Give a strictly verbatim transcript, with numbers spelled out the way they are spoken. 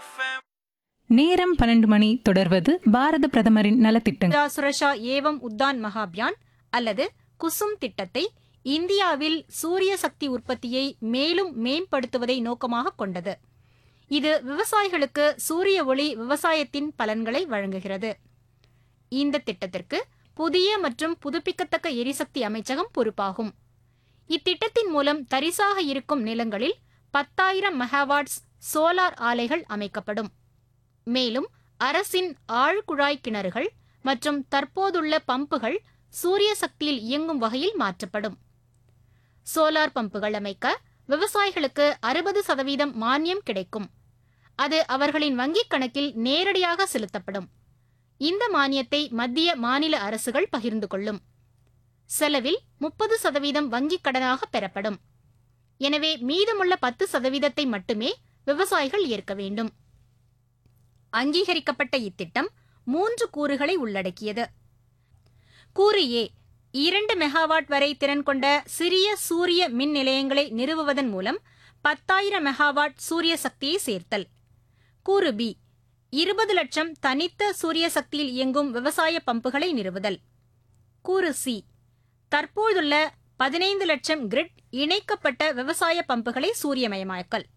நேரம் பன்னெண்டு மணி. தொடர்வது பாரத பிரதமரின் நலத்திட்டங்கள். சுரஷா ஏவம் உத்தான் மகாபியான் அல்லது குசும் திட்டத்தை இந்தியாவில் சூரிய சக்தி உற்பத்தியை மேலும் மேம்படுத்துவதை நோக்கமாக கொண்டது. இது விவசாயிகளுக்கு சூரிய ஒளி விவசாயத்தின் பலன்களை வழங்குகிறது. இந்த திட்டத்திற்கு புதிய மற்றும் புதுப்பிக்கத்தக்க எரிசக்தி அமைச்சகம் பொறுப்பாகும். இத்திட்டத்தின் மூலம் தரிசாக இருக்கும் நிலங்களில் பத்தாயிரம் மெகாவாட்ஸ் சோலார் ஆலைகள் அமைக்கப்படும். மேலும் அரசின் ஆழ்குழாய் கிணறுகள் மற்றும் தற்போதுள்ள பம்புகள் சூரிய சக்தியில் இயங்கும் வகையில் மாற்றப்படும். சோலார் பம்புகள் அமைக்க விவசாயிகளுக்கு அறுபது சதவீதம் மானியம் கிடைக்கும். அது அவர்களின் வங்கிக் கணக்கில் நேரடியாக செலுத்தப்படும். இந்த மானியத்தை மத்திய மாநில அரசுகள் பகிர்ந்து கொள்ளும். செலவில் முப்பது சதவீதம் வங்கிக் கடனாக பெறப்படும். எனவே மீதமுள்ள பத்து சதவீதத்தை மட்டுமே விவசாயிகள் ஏற்க வேண்டும். அங்கீகரிக்கப்பட்ட இத்திட்டம் மூன்று கூறுகளை உள்ளடக்கியது. கூறு ஏ, இரண்டு மெகாவாட் வரை திறன் கொண்ட சிறிய சூரிய மின் நிலையங்களை நிறுவுவதன் மூலம் பத்தாயிரம் மெகாவாட் சூரிய சக்தியை சேர்த்தல். கூறு பி, இருபது லட்சம் தனித்த சூரிய சக்தியில் இயங்கும் விவசாய பம்புகளை நிறுவுதல். கூறு சி, தற்போதுள்ள பதினைந்து லட்சம் கிரிட் இணைக்கப்பட்ட விவசாய பம்புகளை சூரியமயமாக்கல்.